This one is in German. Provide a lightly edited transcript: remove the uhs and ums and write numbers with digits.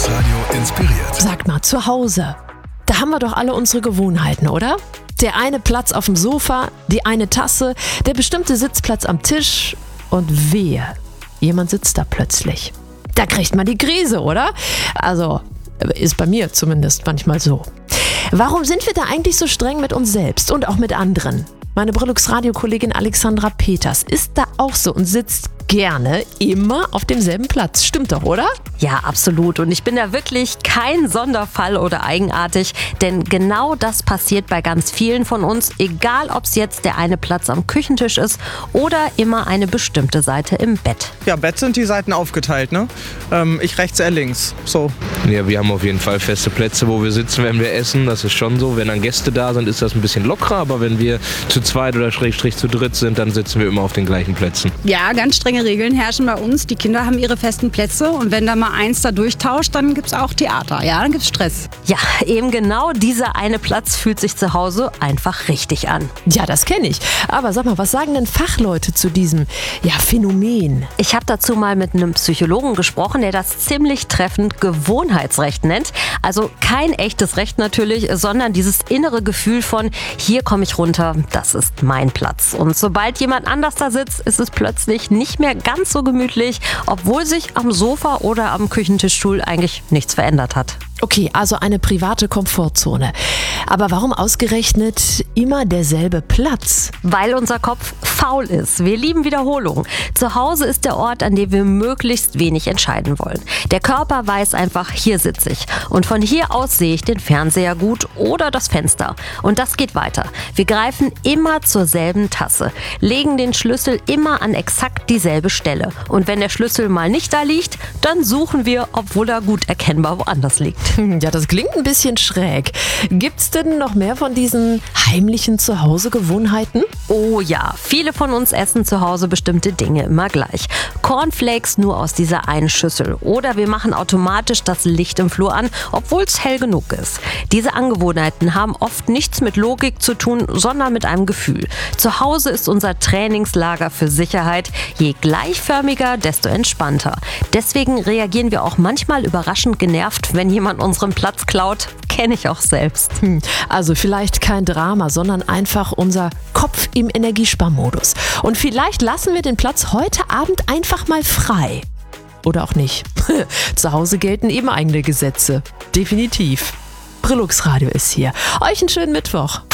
Radio inspiriert. Sag mal, zu Hause, da haben wir doch alle unsere Gewohnheiten, oder? Der eine Platz auf dem Sofa, die eine Tasse, der bestimmte Sitzplatz am Tisch und wehe, jemand sitzt da plötzlich. Da kriegt man die Krise, oder? Also, ist bei mir zumindest manchmal so. Warum sind wir da eigentlich so streng mit uns selbst und auch mit anderen? Meine Brillux-Radio-Kollegin Alexandra Peters ist da auch so und sitzt gerne immer auf demselben Platz. Stimmt doch, oder? Ja, absolut. Und ich bin da wirklich kein Sonderfall oder eigenartig, denn genau das passiert bei ganz vielen von uns, egal ob es jetzt der eine Platz am Küchentisch ist oder immer eine bestimmte Seite im Bett. Ja, Bett sind die Seiten aufgeteilt, ne? Ich rechts, er links. So. Ja, wir haben auf jeden Fall feste Plätze, wo wir sitzen, wenn wir essen. Das ist schon so. Wenn dann Gäste da sind, ist das ein bisschen lockerer. Aber wenn wir zu zweit oder Schrägstrich zu dritt sind, dann sitzen wir immer auf den gleichen Plätzen. Ja, ganz strenge Regeln herrschen bei uns. Die Kinder haben ihre festen Plätze und wenn da mal eins da durchtauscht, dann gibt's auch Theater. Ja, dann gibt's Stress. Ja, eben genau dieser eine Platz fühlt sich zu Hause einfach richtig an. Ja, das kenne ich. Aber sag mal, was sagen denn Fachleute zu diesem Phänomen? Ich habe dazu mal mit einem Psychologen gesprochen, der das ziemlich treffend Gewohnheitsrecht nennt. Also kein echtes Recht natürlich, sondern dieses innere Gefühl von, hier komme ich runter, das ist mein Platz. Und sobald jemand anders da sitzt, ist es plötzlich nicht mehr ganz so gemütlich, obwohl sich am Sofa oder am Küchentischstuhl eigentlich nichts verändert hat. Okay, also eine private Komfortzone. Aber warum ausgerechnet immer derselbe Platz? Weil unser Kopf faul ist. Wir lieben Wiederholung. Zu Hause ist der Ort, an dem wir möglichst wenig entscheiden wollen. Der Körper weiß einfach, hier sitze ich. Und von hier aus sehe ich den Fernseher gut oder das Fenster. Und das geht weiter. Wir greifen immer zur selben Tasse, legen den Schlüssel immer an exakt dieselbe Stelle. Und wenn der Schlüssel mal nicht da liegt, dann suchen wir, obwohl er gut erkennbar woanders liegt. Ja, das klingt ein bisschen schräg. Gibt's denn noch mehr von diesen heimlichen Zuhause-Gewohnheiten? Oh ja, viele von uns essen zu Hause bestimmte Dinge immer gleich. Cornflakes nur aus dieser einen Schüssel. Oder wir machen automatisch das Licht im Flur an, obwohl es hell genug ist. Diese Angewohnheiten haben oft nichts mit Logik zu tun, sondern mit einem Gefühl. Zu Hause ist unser Trainingslager für Sicherheit. Je gleichförmiger, desto entspannter. Deswegen reagieren wir auch manchmal überraschend genervt, wenn jemand unseren Platz klaut. Kenne ich auch selbst. Also vielleicht kein Drama, sondern einfach unser Kopf im Energiesparmodus. Und vielleicht lassen wir den Platz heute Abend einfach mal frei. Oder auch nicht. Zu Hause gelten eben eigene Gesetze. Definitiv. Brillux Radio ist hier. Euch einen schönen Mittwoch.